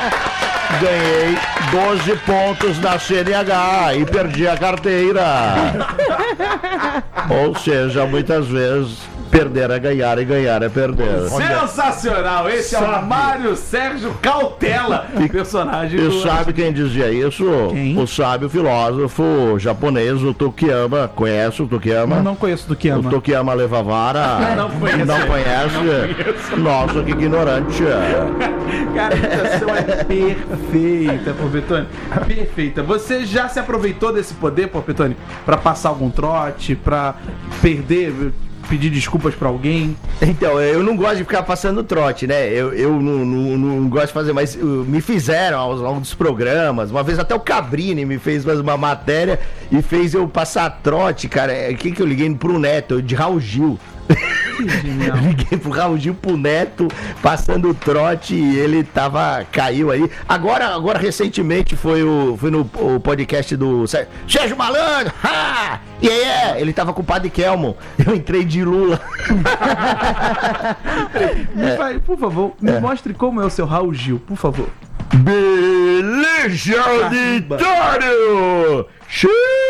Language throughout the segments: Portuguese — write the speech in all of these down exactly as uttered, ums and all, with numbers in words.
Ganhei doze pontos na C N H e perdi a carteira. Ou seja, muitas vezes perder é ganhar e ganhar é perder. Sensacional! Esse é o Mário Sérgio Cautela, personagem E do... sabe quem dizia isso? Quem? O sábio filósofo japonês, o Tokiyama. Conhece o Tokiyama? Eu não conheço do que O ama. Tokiyama leva vara. Não conheço. Não conhece? Não conheço. Nossa, que ignorante. Cara, a imitação é perfeita, Porpetone. Perfeita. Você já se aproveitou desse poder, Porpetone, pra passar algum trote, pra perder, pedir desculpas pra alguém? Então, eu não gosto de ficar passando trote, né? Eu, eu não, não, não gosto de fazer, mas uh, me fizeram ao longo dos programas. Uma vez até o Cabrini me fez mais uma matéria e fez eu passar trote, cara. O que que eu liguei pro Neto? De Raul Gil. Genial. Liguei pro Raul Gil, pro Neto, passando o trote e ele tava, caiu aí. Agora, agora recentemente foi, o, foi no o podcast do Sérgio, Sérgio Malandro, ha! E aí, é, ele tava com o Padre Kelmo, eu entrei de Lula. Me faz, por favor, me É. mostre como é o seu Raul Gil, por favor. Beleza, auditório! Xiii!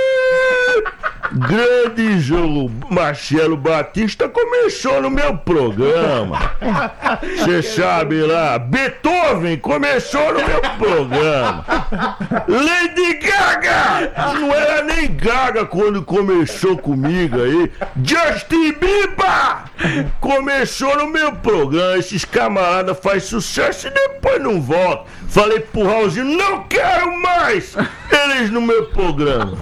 Grande jogo, Marcelo Batista começou no meu programa. Você sabe lá, Beethoven começou no meu programa. Lady Gaga! Não era nem Gaga quando começou comigo aí. Justin Bieber começou no meu programa. Esses camaradas fazem sucesso e depois não voltam. Falei pro Raulzinho, não quero mais eles no meu programa.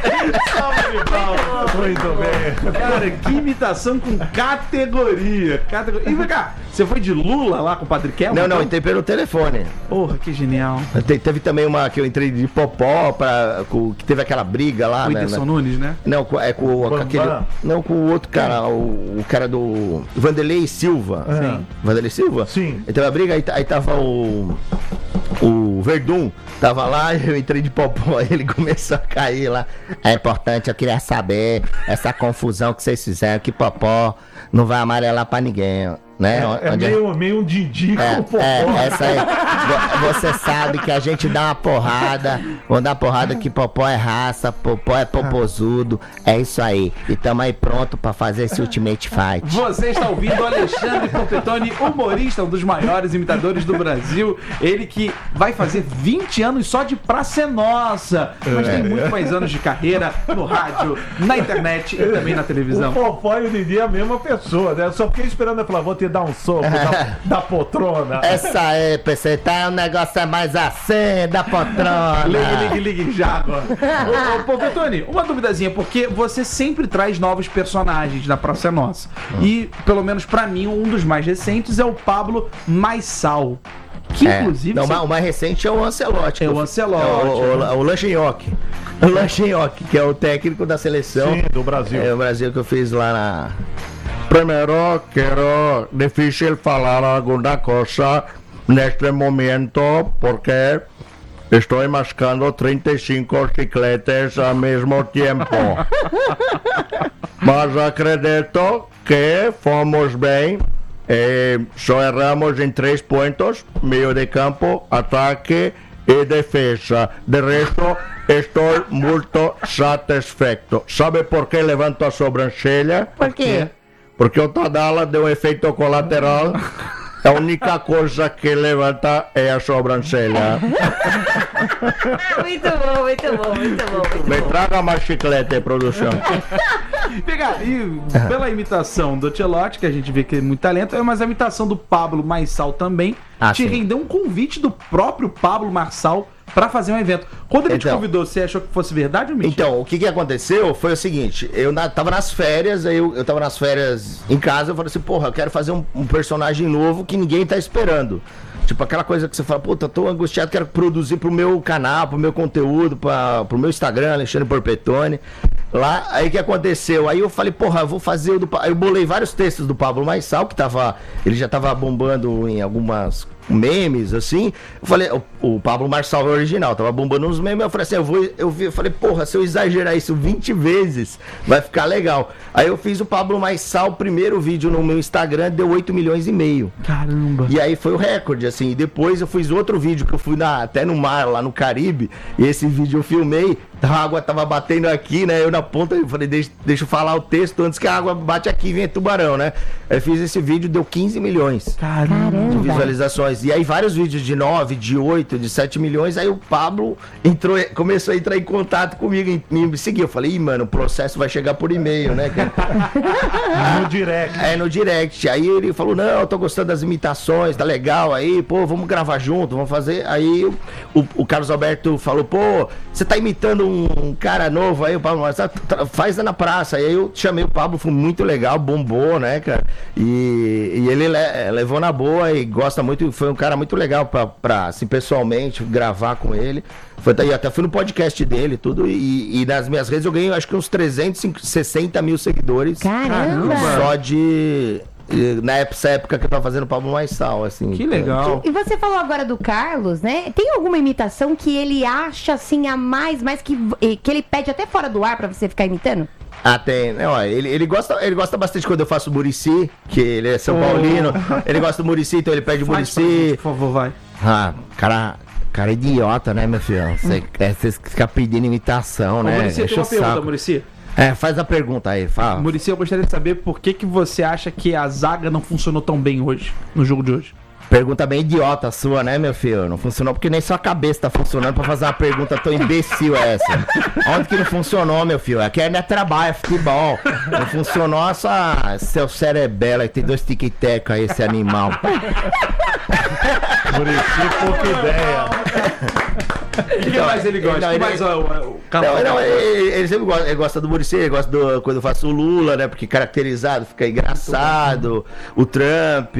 Muito bem. Cara, que imitação com categoria. categoria. E vem cá, você foi de Lula lá com o Padre Kelmo? Não, não, então? entrei pelo telefone. Porra, que genial. Te- teve também uma que eu entrei de Popó, pra, com, que teve aquela briga lá, O né? Whindersson né? Nunes, né? Não, com- é com, com Bambam. aquele. Não, com o outro cara, o, o cara do. Vanderlei Silva. Sim. Vanderlei Silva? Sim. Então a briga, aí, t- aí tava o. O Verdun, tava lá, eu entrei de popó, aí ele começou a cair lá. É importante, eu queria saber essa confusão que vocês fizeram, que popó não vai amarelar pra ninguém, né? É Onde- meio, meio um Didi É, com popó. é, essa aí. Vo- Você sabe que a gente dá uma porrada. Vamos dar porrada que Popó é raça, Popó é popozudo. É isso aí. E tamo aí pronto pra fazer esse Ultimate Fight. Você está ouvindo o Alexandre Porpetone, humorista, um dos maiores imitadores do Brasil. Ele que vai fazer vinte anos só de Praça é Nossa. Mas tem muito mais anos de carreira no rádio, na internet e também na O televisão. Popó e o Didi é a mesma pessoa, né? Eu só fiquei esperando ela falar, vou te dar um soco da, da poltrona. Essa aí, P C, tá? O negócio é mais assim, da poltrona. Ligue, ligue, ligue já agora. Ô, ô, Porpetone, uma duvidazinha, porque você sempre traz novos personagens na Praça é Nossa. E, pelo menos pra mim, um dos mais recentes é o Pablo Maissal. Que, É. inclusive... Não, você- o mais recente é o Ancelotti. É o que eu- Ancelotti, é o, o, o Lanchinhoque. O Lanchinhoque, que é o técnico da seleção. Sim, do Brasil. É o Brasil que eu fiz lá na. Primero, quiero difícil falar alguna cosa neste momento porque estou mascando trinta e cinco chicletes ao mesmo tempo. Mas acredito que fomos bem. Eh, só erramos em três pontos: meio de campo, ataque e defesa. De resto, estou muito satisfeito. Sabe por que levanto a sobrancelha? Por quê? Porque o Tadala deu um efeito colateral. A única coisa que levanta é a sobrancelha. Muito bom, muito bom, muito bom, muito Me bom. traga mais chiclete, produção. Pegar, e pela imitação do Ancelotti, que a gente vê que tem muito talento, mas a imitação do Pablo Maissal também Ah, te sim. rendeu um convite do próprio Pablo Maissal pra fazer um evento. Quando ele te Então. convidou, você achou que fosse verdade ou mentira? Então, o que que aconteceu foi o seguinte, eu na, tava nas férias, aí eu, eu tava nas férias em casa, eu falei assim, porra, eu quero fazer um, um personagem novo que ninguém tá esperando. Tipo, aquela coisa que você fala, puta, tô angustiado, quero produzir pro meu canal, pro meu conteúdo, pra, pro meu Instagram, Alexandre Porpetone. Lá, aí o que aconteceu? Aí eu falei, porra, eu vou fazer o do... Pa- Aí eu bolei vários textos do Pablo Maissal, que tava... Ele já tava bombando em algumas memes, assim. Eu falei, o, o Pablo Marçal é original, tava bombando uns memes. Eu falei assim, eu vou, eu vi, eu falei, porra, se eu exagerar isso vinte vezes, vai ficar legal. Aí eu fiz o Pablo Marçal, o primeiro vídeo no meu Instagram, deu oito milhões e meio. Caramba. E aí foi o recorde, assim. E depois eu fiz outro vídeo que eu fui na, até no mar, lá no Caribe, e esse vídeo eu filmei, a água tava batendo aqui, né? Eu na ponta, eu falei, deixa, deixa eu falar o texto antes que a água bate aqui e venha tubarão, né? Aí fiz esse vídeo, deu quinze milhões Caramba. de visualizações. E aí vários vídeos de nove, de oito, de sete milhões, aí o Pablo entrou, começou a entrar em contato comigo e me seguiu. Eu falei, ih, mano, o processo vai chegar por e-mail, né, cara? No direct. É, no direct. Aí ele falou, não, eu tô gostando das imitações, tá legal aí, pô, vamos gravar junto, vamos fazer. Aí o, o, o Carlos Alberto falou, pô, você tá imitando um, um cara novo aí, o Pablo Marçal, faz na praça. Aí eu chamei o Pablo, foi muito legal, bombou, né, cara? E, e ele le, levou na boa e gosta muito, foi um cara muito legal pra, pra assim, pessoalmente, gravar com ele. Foi, e até fui no podcast dele, tudo, e, e nas minhas redes eu ganhei acho que uns trezentos e sessenta mil seguidores. Caramba! Só de... Na época que eu tava fazendo o Pablo Marçal, assim. Que legal. E você falou agora do Carlos, né? Tem alguma imitação que ele acha, assim, a mais, mais que, que ele pede até fora do ar pra você ficar imitando? Ah, tem. Não, ele, ele, gosta, ele gosta bastante quando eu faço o Muricy, que ele é São Paulino. Ele gosta do Muricy, então ele pede o Faz pra Muricy. gente, por favor, vai. Ah, cara, cara é idiota, né, meu filho? Você é, fica pedindo imitação, né? Muricy, tem Enche o uma pergunta, saco. Muricy. É, faz a pergunta aí, fala. Muricy, eu gostaria de saber por que, que você acha que a zaga não funcionou tão bem hoje, no jogo de hoje. Pergunta bem idiota sua, né, meu filho? Não funcionou porque nem sua cabeça tá funcionando pra fazer uma pergunta tão imbecil essa. Onde que não funcionou, meu filho? Aqui não é trabalho, é futebol. Não funcionou essa seu cerebelo aí, tem dois tic-tac aí, esse animal. Muricy, pouca ideia. O que mais ele gosta? Não, O que ele- mais ó, o, o Não, canal? não, ele, ele sempre gosta, ele gosta do Muricy, ele gosta do, quando eu faço o Lula, né? Porque caracterizado, fica engraçado. O Trump,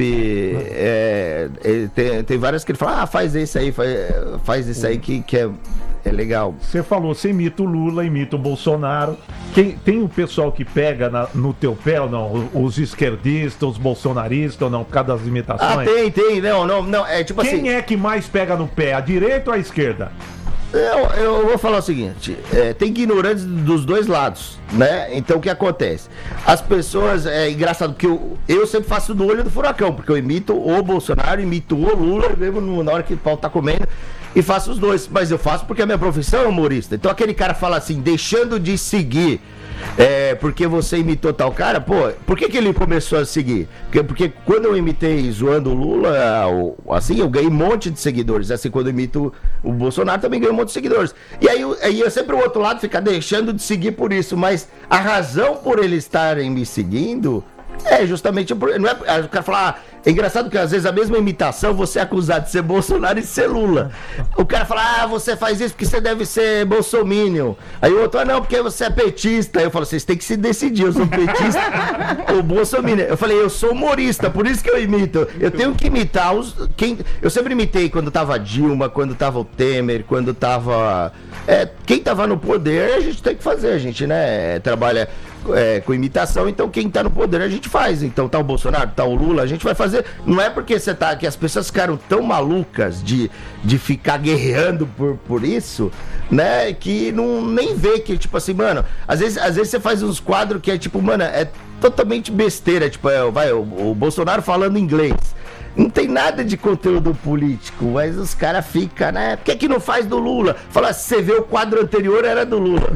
é, ele tem, tem várias que ele fala, ah, faz isso aí, faz, faz isso aí que, que é, é legal. Você falou, você imita o Lula, imita o Bolsonaro. Quem, tem o pessoal que pega na- no teu pé ou não? Os esquerdistas, os bolsonaristas ou não, por causa das Ah, imitações? tem, tem, não, não, não, é tipo assim... Quem é que mais pega no pé, a direita ou a esquerda? Eu, eu vou falar o seguinte, é, tem ignorantes dos dois lados, né? Então o que acontece? As pessoas, é engraçado, porque eu, eu sempre faço do olho do furacão, porque eu imito o Bolsonaro, imito o Lula, mesmo no- na hora que o pau tá comendo, e faço os dois, mas eu faço porque a minha profissão é humorista. Então aquele cara fala assim, deixando de seguir, é, porque você imitou tal cara, pô, por que que ele começou a seguir? Porque, porque quando eu imitei zoando o Lula, o- assim, eu ganhei um monte de seguidores. Assim, quando eu imito o Bolsonaro, também ganhei um monte de seguidores. E aí, eu- aí eu sempre o outro lado fica deixando de seguir por isso, mas a razão por eles estarem me seguindo é justamente por. Não é, o cara fala, ah, é engraçado que às vezes a mesma imitação você é acusado de ser Bolsonaro e de ser Lula. O cara fala, ah, você faz isso porque você deve ser bolsominion. Aí o outro, ah, não, porque você é petista. Aí eu falo, vocês têm que se decidir, eu sou petista ou bolsominion. Eu falei, eu sou humorista, por isso que eu imito. Eu tenho que imitar os. Quem, eu sempre imitei quando tava Dilma, quando tava o Temer, quando tava. É, quem tava no poder, a gente tem que fazer, a gente, né? Trabalha. É, com imitação, então quem tá no poder a gente faz. Então tá o Bolsonaro, tá o Lula, a gente vai fazer. Não é porque você tá que as pessoas ficaram tão malucas de, de ficar guerreando por, por isso, né? Que não nem vê que, tipo assim, mano, às vezes, às vezes você faz uns quadros que é tipo, mano, é totalmente besteira. Tipo, é, vai, o, o Bolsonaro falando inglês. Não tem nada de conteúdo político, mas os caras ficam, né? Por que que não faz do Lula? Fala, se você vê o quadro anterior, era do Lula.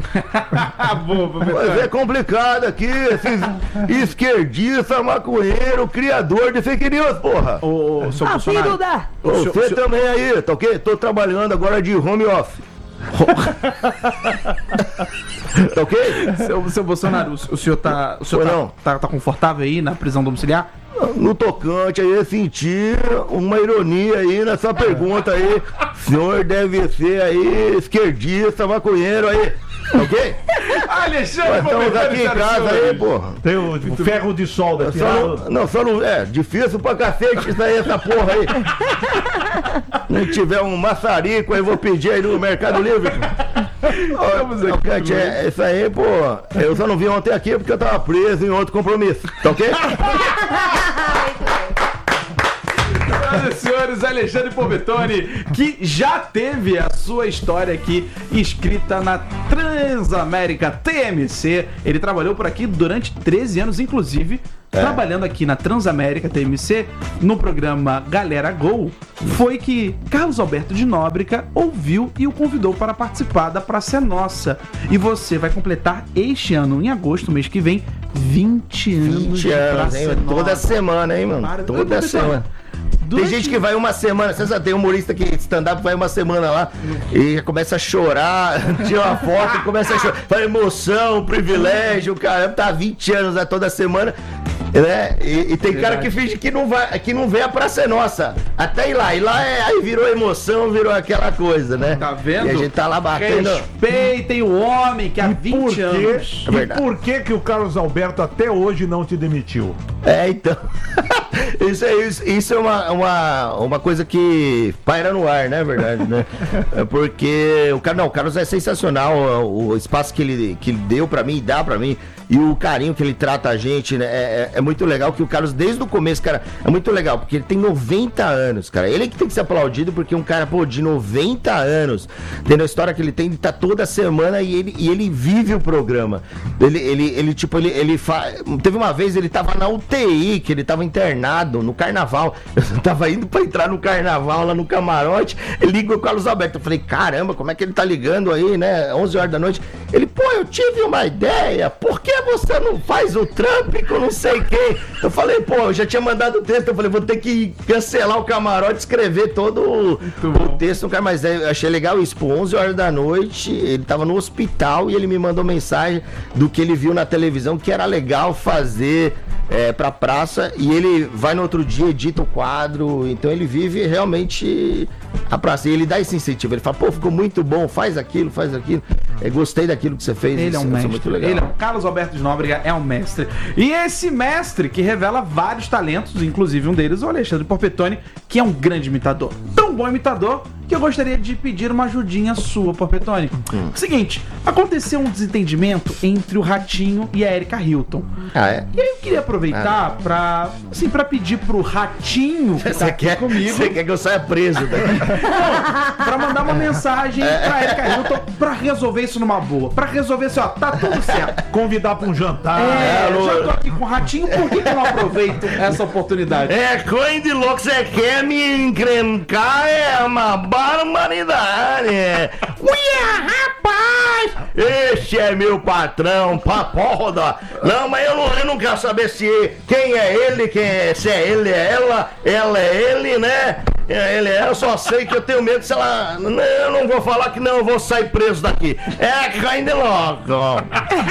Boa, Mas é complicado aqui, esses esquerdista, maconheiro, criador de fake news, porra. Ô, ô, seu Ah, sim, Bolsonaro. Duda! Ô, o senhor- Você o senhor- também aí, tá ok? Tô trabalhando agora de home office. Tá ok? Seu, seu Bolsonaro, o, o senhor, tá, o senhor Pois tá, não. tá, tá confortável aí na prisão domiciliar? No tocante aí, eu senti uma ironia aí nessa pergunta aí. O senhor deve ser aí esquerdista, maconheiro aí. Tá ok? Alexandre, Nós estamos aqui em casa aí, porra. Tem o, o ferro de solda Só tirado. não, não, só não. É, difícil pra cacete isso aí, essa porra aí. Não tiver um maçarico aí, vou pedir aí no Mercado Livre. Estamos aqui. Tocante, é, isso aí, pô. Eu só não vim ontem aqui porque eu tava preso em outro compromisso. Tá ok? Senhoras e senhores, Alexandre Povetone, que já teve a sua história aqui escrita na Transamérica T M C. Ele trabalhou por aqui durante treze anos, inclusive, é. trabalhando aqui na Transamérica T M C, no programa Galera Go, foi que Carlos Alberto de Nóbrega ouviu e o convidou para participar da Praça é Nossa. E você vai completar este ano, em agosto, mês que vem, vinte anos vinte de anos, Praça hein? é Nossa. Toda semana, hein, mano? Para, Toda eu tô semana. Durante... Tem gente que vai uma semana, você sabe, tem humorista que stand-up vai uma semana lá e já começa a chorar, tira uma foto e começa a chorar. Fala emoção, privilégio, caramba, tá há vinte anos né, toda semana. Né? E, e tem cara que finge que não, vai, que não vê a Praça é Nossa. Até ir lá. E lá é, aí virou emoção, virou aquela coisa, né? Tá vendo? E a gente tá lá batendo. Respeitem o homem que há vinte anos. E por que que o Carlos Alberto até hoje não te demitiu? É, então. Isso é, isso, isso é uma, uma, uma coisa que paira no ar, né? Verdade, né? É porque o, não, o Carlos é sensacional. O, o espaço que ele, que ele deu pra mim e dá pra mim. E o carinho que ele trata a gente, né? É, é muito legal que o Carlos, desde o começo, cara, é muito legal, porque ele tem noventa anos, cara. Ele que tem que ser aplaudido, porque um cara, pô, de noventa anos, tendo a história que ele tem, ele tá toda semana e ele, e ele vive o programa. Ele, ele, ele tipo, ele, ele fa... Teve uma vez, ele tava na U T I, que ele tava internado no carnaval. Eu tava indo pra entrar no carnaval lá no camarote, ele liga o Carlos Alberto. Eu falei, caramba, como é que ele tá ligando aí, né? onze horas da noite. Ele, pô, eu tive uma ideia, por que você não faz o Trump com não sei quem? Eu falei, pô, eu já tinha mandado o texto, eu falei, vou ter que cancelar o camarote, escrever todo o, o texto, não quero mais. Eu achei legal isso, pô, onze horas da noite, ele tava no hospital e ele me mandou mensagem do que ele viu na televisão, que era legal fazer é, pra praça, e ele vai no outro dia, edita o quadro, então ele vive realmente a praça, e ele dá esse incentivo, ele fala, pô, ficou muito bom, faz aquilo, faz aquilo, é, gostei daquilo que você fez. Ele isso, é um isso mestre, é muito legal. ele é um, Carlos Alberto de Nóbrega é um mestre, e esse mestre que revela vários talentos, inclusive um deles, o Alexandre Povetone, que é um grande imitador, tão bom imitador, que eu gostaria de pedir uma ajudinha sua, Povetone. Hum. Seguinte, aconteceu um desentendimento entre o Ratinho e a Erika Hilton. Ah, é? E aí eu queria aproveitar ah. pra, assim, pra pedir pro Ratinho que tá aqui quer, comigo... Você quer que eu saia preso daqui? Não, pra mandar uma mensagem pra Erika Hilton pra resolver isso numa boa. Pra resolver assim, ó, tá tudo certo. Convidar pra um jantar. É, eu já tô aqui com o Ratinho, por que que eu não aproveito essa oportunidade? É, coisa de louco, você quer me encrencar, é uma barbaridade. Uia, rapaz! Esse é meu patrão, papoda. Não, mas eu não, eu não quero saber se quem é ele, quem é, se é ele, é ela, ela é ele, né? Ele é, eu só sei que eu tenho medo se ela... Eu não vou falar que não, eu vou sair preso daqui. É, caindo logo.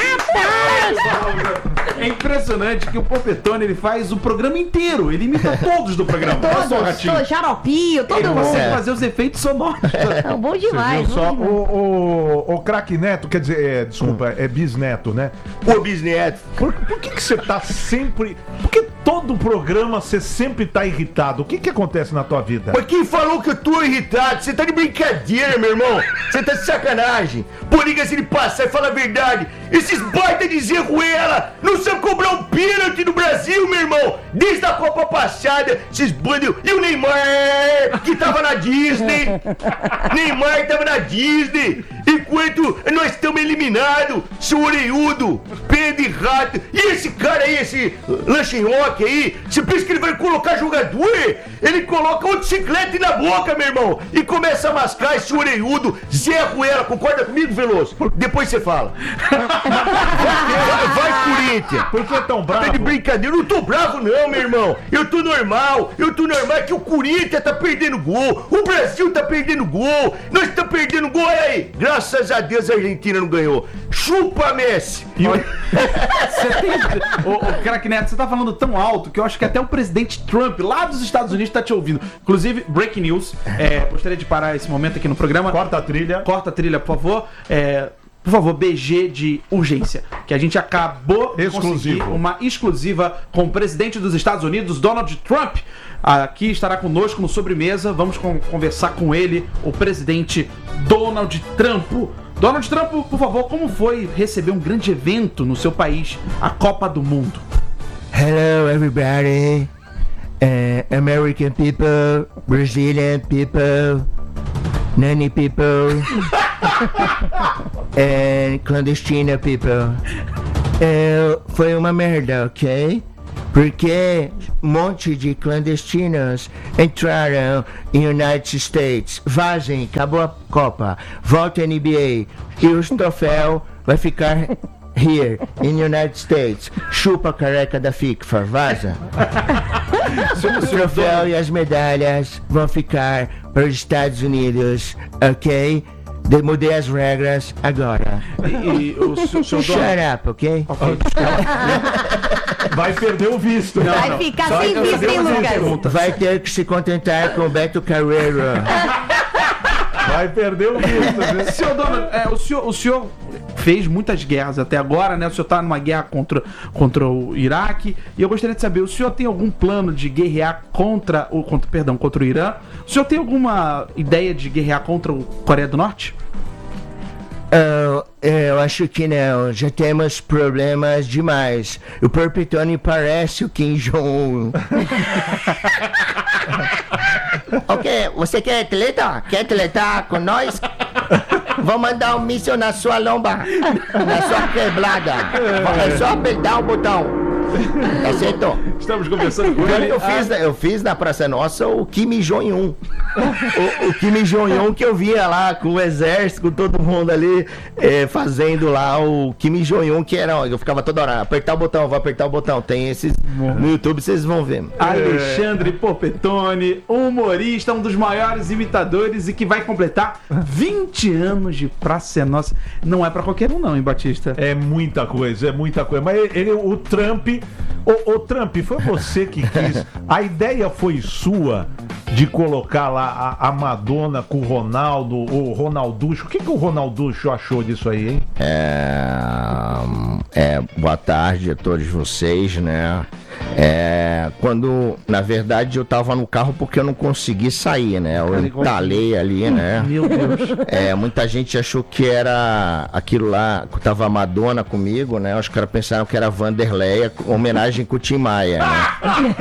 É impressionante que o Povetone, ele faz o programa inteiro. Ele imita todos do programa. Todos, todos, Xaropinho, todo ele mundo. consegue É. fazer os efeitos sonoros. É bom demais. Viu só, bom demais. o, o, o craque Neto, quer dizer, é, desculpa, é bisneto, né? O bisneto. Por, por que que você tá sempre... Por que todo programa você sempre tá irritado? O que que acontece na tua vida? Mas quem falou que eu tô irritado? Você tá de brincadeira, meu irmão. Você tá de sacanagem. Por liga-se de passar e fala a verdade. Esses baita de Zé Ruela não sabem cobrar um pênalti no Brasil, meu irmão. Desde a Copa passada, esses bandos... E o Neymar, que tava na Disney. Neymar tava na Disney. Enquanto nós estamos eliminados, seu orelhudo, pé de rato. E esse cara aí, esse lanchinhoque aí, você pensa que ele vai colocar jogador? Ele coloca uma bicicleta na boca, meu irmão, e começa a mascar esse orelhudo, Zé Ruela. Concorda comigo, Veloso? Depois você fala. Vai, vai, Corinthians. Por que é tão bravo? Tá de brincadeira, eu não tô bravo não, meu irmão. Eu tô normal, eu tô normal, é que o Corinthians tá perdendo gol, o Brasil tá perdendo gol, nós tá perdendo gol, olha aí. Graças a Deus a Argentina não ganhou. Chupa, Messi. E o... Você tem... Ô, ô, craque Neto, você tá falando tão alto que eu acho que até o presidente Trump, lá dos Estados Unidos, tá te ouvindo. Inclusive, breaking news. É, gostaria de parar esse momento aqui no programa. Corta a trilha. Corta a trilha, por favor. É... Por favor, B G de urgência, que a gente acabou de conseguir uma exclusiva com o presidente dos Estados Unidos, Donald Trump. Aqui estará conosco no Sobremesa. Vamos com- conversar com ele, o presidente Donald Trump. Donald Trump, por favor, como foi receber um grande evento no seu país, a Copa do Mundo? Hello, everybody. uh, American people, Brazilian people, nanny people, and clandestina people. Uh, foi uma merda, ok? Porque um monte de clandestinos entraram em United States. Vazem, acabou a Copa. Volta a N B A. E os troféus vai ficar here, in United States. Chupa a careca da FIFA, vaza. O troféu e as medalhas vão ficar para os Estados Unidos, ok? De mudei as regras agora. E, e o seu, seu Shut dono... up, ok? Vai perder o visto. Não, Vai não. ficar Só sem eu visto, queria hein, fazer uma Lucas? pergunta. Vai ter que se contentar com o Beto Carreiro. Vai perder o visto, viu? Senhor dono, é, o, senhor, o senhor fez muitas guerras até agora, né? O senhor tá numa guerra contra, contra o Iraque. E eu gostaria de saber, o senhor tem algum plano de guerrear contra o. Contra, perdão, contra o Irã? O senhor tem alguma ideia de guerrear contra o Coreia do Norte? Oh, eu acho que não, já temos problemas demais. O Perpetone parece o Kim Jong-un. Ok, você quer atleta? Quer atletar com nós? Vou mandar um míssil na sua lomba, na sua quebrada. É só apertar o botão. Aceitou? Estamos conversando com ele. Eu fiz, eu fiz na Praça Nossa o Kim Jong-un. O, o Kim Jong-un que eu via lá com o exército, com todo mundo ali, eh, fazendo lá o Kim Jong-un, que era, eu ficava toda hora, apertar o botão, vou apertar o botão. Tem esses no YouTube, vocês vão ver. Alexandre Porpetone, humorista, um dos maiores imitadores e que vai completar vinte anos de Praça é Nossa. Não é pra qualquer um não, hein, Batista? É muita coisa, é muita coisa. Mas ele, ele- o Trump. O, o Trump, foi você que quis. A ideia foi sua de colocar lá a, a Madonna com o Ronaldo, o Ronalducho. O que, que o Ronalducho achou disso aí, hein? É, é, boa tarde a todos vocês, né? É, quando, na verdade, eu tava no carro porque eu não consegui sair, né? Eu entalei ali, né? Meu Deus. É, muita gente achou que era aquilo lá, que tava a Madonna comigo, né? Os caras pensaram que era Vanderleia, homenagem com o Tim Maia, né?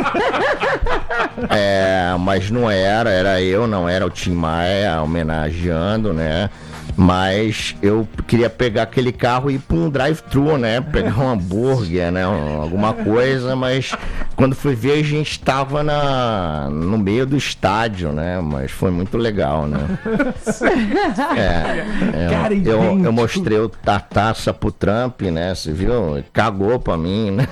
É, mas não era, era eu, não era o Tim Maia homenageando, né? Mas eu queria pegar aquele carro e ir pra um drive-thru, né? Pegar um hambúrguer, né? Um- alguma coisa, mas quando fui ver a gente tava na, no meio do estádio, né? Mas foi muito legal, né? É, Cara, eu, eu, idêntico. eu mostrei o- a taça pro Trump, né? Você viu? Cagou pra mim, né?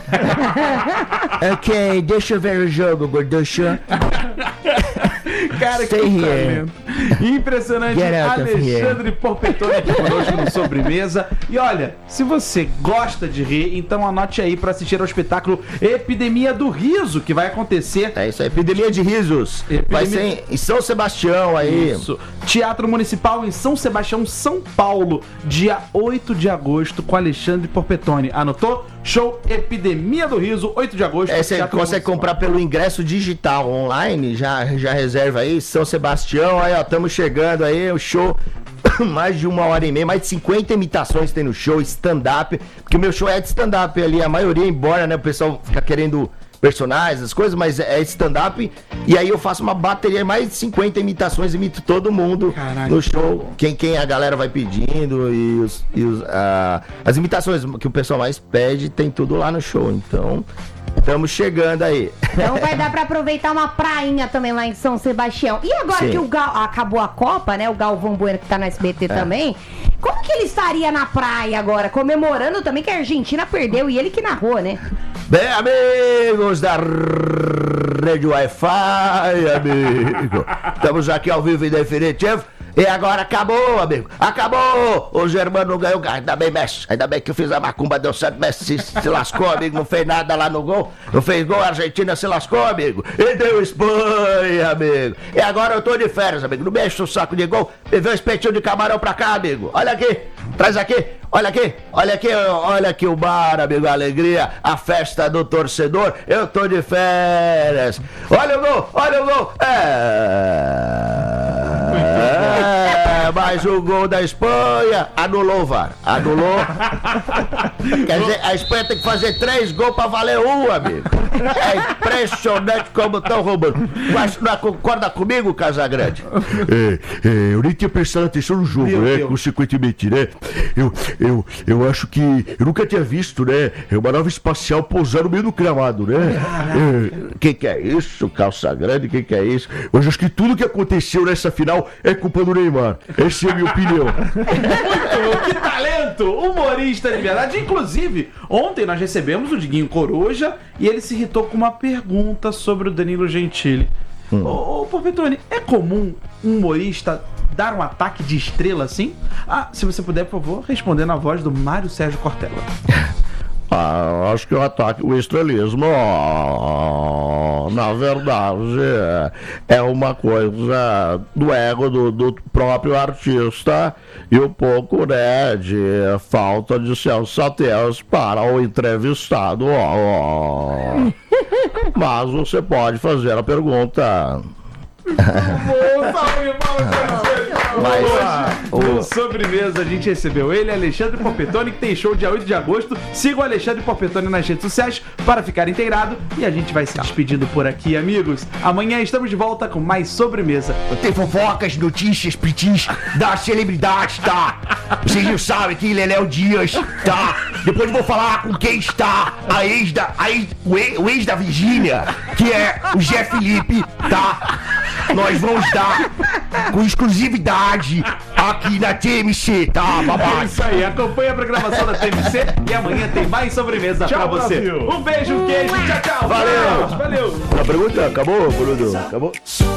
Ok, deixa eu ver o jogo, gorducho. Cara, que Stay here. talento. Impressionante. Get out of Alexandre Porpetone aqui conosco no Sobremesa. E olha, se você gosta de rir, então anote aí para assistir ao espetáculo Epidemia do Riso, que vai acontecer. É isso aí, epidemia de risos. Epidemia- Vai ser em- em São Sebastião aí. Isso. Teatro Municipal em São Sebastião, São Paulo, dia oito de agosto, com Alexandre Porpetone. Anotou? Show Epidemia do Riso, oito de agosto. É, você Teatro consegue Municipal. comprar pelo ingresso digital online, já, já reserva aí, São Sebastião, aí ó, estamos chegando aí, o show, mais de uma hora e meia, mais de cinquenta imitações tem no show, stand-up, porque o meu show é de stand-up ali, a maioria, embora, né, o pessoal fica querendo personagens, as coisas, mas é stand-up, e aí eu faço uma bateria, mais de cinquenta imitações, imito todo mundo Caraca. no show, quem, quem a galera vai pedindo, e, os, e os, ah, as imitações que o pessoal mais pede, tem tudo lá no show, então... Estamos chegando aí. Então vai dar pra aproveitar uma prainha também lá em São Sebastião. E agora Sim. que o Gal... acabou a Copa, né? O Galvão Bueno que tá no S B T É. também. Como que ele estaria na praia agora? Comemorando também que a Argentina perdeu e ele que narrou, né? Bem, amigos da Rede Wi-Fi, amigo. Estamos aqui ao vivo e definitivo. E agora acabou, amigo. Acabou! O Germano não ganhou. Ainda bem, Messi. Ainda bem que eu fiz a macumba, deu certo. Messi se, se lascou, amigo. Não fez nada lá no gol. Não fez gol, a Argentina se lascou, amigo. E deu Espanha, amigo. E agora eu tô de férias, amigo. Não mexe o saco de gol. Me vê um espetinho de camarão pra cá, amigo. Olha aqui. Traz aqui. Olha aqui. Olha aqui. Olha aqui o bar, amigo. A alegria. A festa do torcedor. Eu tô de férias. Olha o gol. Olha o gol. É... É, mas o gol da Espanha anulou o V A R. Anulou. Quer dizer, a Espanha tem que fazer três gols pra valer um, amigo. É impressionante como estão roubando. Mas não concorda comigo, Casagrande? É, é, eu nem tinha prestado atenção no jogo, Meu né? Deus. Consequentemente, né? Eu, eu, eu acho que. Eu nunca tinha visto, né? É uma nave espacial pousar no meio do gramado, né? O que, que é isso, calça grande? O que, que é isso? Mas acho que tudo que aconteceu nessa final é culpa do Neymar. Essa é a minha opinião. Muito, que talento! Humorista de verdade. Inclusive, ontem nós recebemos o Diguinho Coruja e ele se irritou com uma pergunta sobre o Danilo Gentili. Hum. Ô, ô Porpetone, é comum um humorista dar um ataque de estrela assim? Ah, se você puder, por favor, responder na voz do Mário Sérgio Cortella. Ah, acho que o ataque, o estrelismo, ó, na verdade, é uma coisa do ego do, do próprio artista e um pouco, né, de falta de sensatez para o entrevistado. Ó. Mas você pode fazer a pergunta. Mas, No o- Sobremesa a gente recebeu ele, Alexandre Porpetone, que tem show dia oito de agosto. Siga o Alexandre Porpetone nas redes sociais para ficar inteirado. E a gente vai se despedindo por aqui, amigos. Amanhã estamos de volta com mais Sobremesa. Tem fofocas, notícias, pitis das celebridades, tá? Vocês não sabem quem Leléo Dias, tá? Depois eu vou falar com quem está a ex da, a ex, o, ex, o ex da Virgínia, que é o Zé Felipe, tá? Nós vamos dar com exclusividade aqui na T M C, tá, É babá? isso aí, acompanhe a programação da T V C e amanhã tem mais Sobremesa Tchau, pra você. Brasil. Um beijo, um queijo, tchau, tchau. Valeu. Valeu. A pergunta acabou, Bruno? Acabou?